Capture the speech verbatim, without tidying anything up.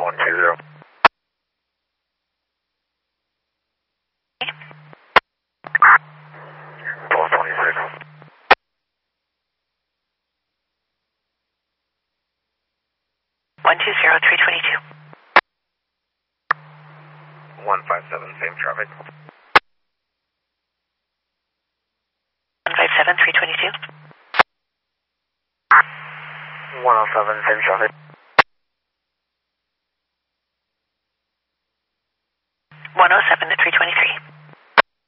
one two zero. twelve twenty-six. one two zero, three twenty-two. one five seven, same traffic. one five seven, three twenty-two. one oh seven, same traffic.